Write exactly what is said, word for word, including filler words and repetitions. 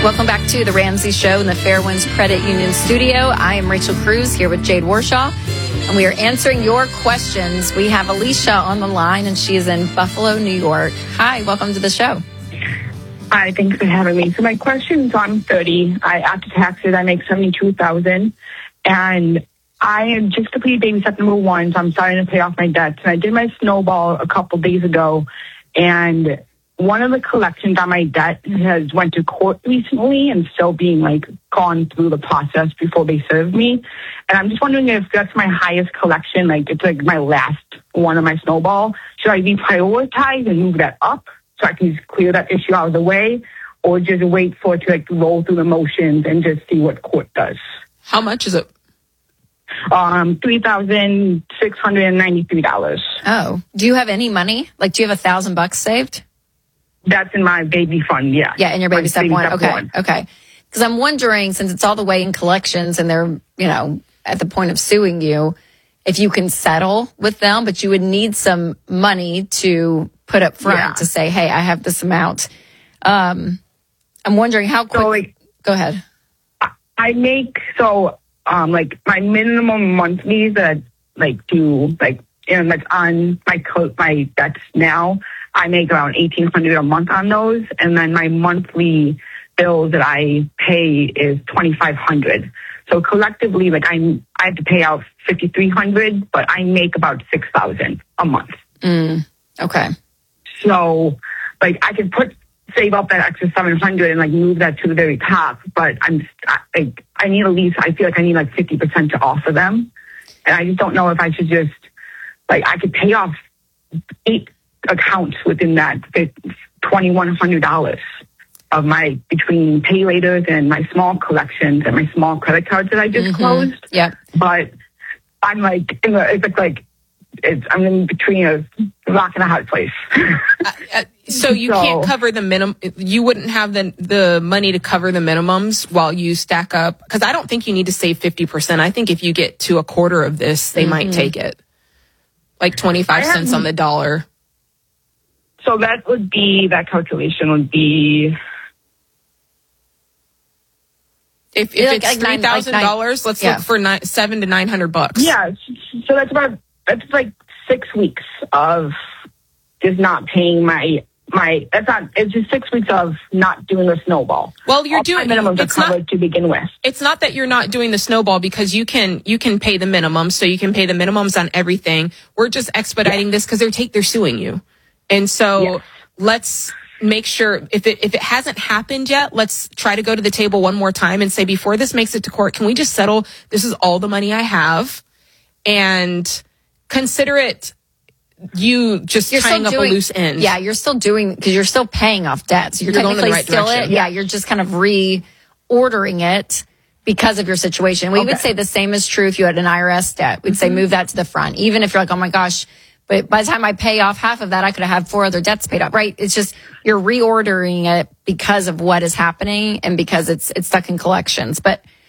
Welcome back to the Ramsey Show in the Fairwinds Credit Union studio. I am Rachel Cruz here with Jade Warshaw, and we are answering your questions. We have Alicia on the line, and she is in Buffalo, New York. Hi, welcome to the show. Hi, thanks for having me. So my question is, I'm thirty. I, after taxes, I make seventy-two thousand dollars, and I am just completed baby step number one, so I'm starting to pay off my debts. And I did my snowball a couple days ago, and one of the collections on my debt has went to court recently and still being like gone through the process before they serve me. And I'm just wondering if that's my highest collection, like it's like my last one of my snowball. Should I reprioritize and move that up so I can just clear that issue out of the way, or just wait for it to like roll through the motions and just see what court does? How much is it? Um, three thousand six hundred ninety-three dollars. Oh, do you have any money? Like, do you have a thousand bucks saved? That's in my baby fund, yeah. Yeah, in your baby My step baby one. step Okay, one. okay. Because I'm wondering, since it's all the way in collections and they're, you know, at the point of suing you, if you can settle with them, but you would need some money to put up front Yeah. to say, hey, I have this amount. Um, I'm wondering how quick. So, like, go ahead. I make, so, um, like, my minimum monthlies that, like, do, like, and that's on my co- my debts now, I make around eighteen hundred dollars a month on those. And then my monthly bills that I pay is twenty-five hundred dollars. So collectively, like, I I have to pay out fifty-three hundred dollars, but I make about six thousand dollars a month. Mm, okay. So, like, I could put, save up that extra seven hundred dollars and, like, move that to the very top. But I'm, I, like, I need at least, I feel like I need, like, fifty percent to offer them. And I just don't know if I should just, like, I could pay off eight accounts within that twenty-one hundred dollars of my, between pay laters and my small collections and my small credit cards that I just Mm-hmm. closed. Yep. But I'm like, in a, it's like, it's, I'm in between a rock and a hard place. Uh, so you So- can't cover the minimum. You wouldn't have the the money to cover the minimums while you stack up. Because I don't think you need to save fifty percent. I think if you get to a quarter of this, they Mm-hmm. might take it. Like twenty-five I have- cents on the dollar. So that would be, that calculation would be, If, if Yeah, like- it's like three nine- like thousand dollars, nine- let's yeah. look for nine, seven to nine hundred bucks. yeah, so that's about, that's like six weeks of just not paying my, my, that's not, it's just six weeks of not doing the snowball. Well, you're All doing- my minimums are it's not- covered to begin with. It's not that you're not doing the snowball, because you can you can pay the minimum, so you can pay the minimums on everything. We're just expediting this because they're take they're suing you, and so Yes. let's make sure if it if it hasn't happened yet, let's try to go to the table one more time and say, before this makes it to court, can we just settle? This is all the money I have, and consider it you just You're tying still up doing, a loose end. Yeah, you're still doing, because you're still paying off debt. So you're, You're going in the technically right still direction. it. Yeah, you're just kind of reordering it because of your situation. We would Okay. say the same is true if you had an I R S debt. We'd say move that to the front, even if you're like, oh my gosh, but by the time I pay off half of that, I could have had four other debts paid off, right? It's just you're reordering it because of what is happening and because it's it's stuck in collections. But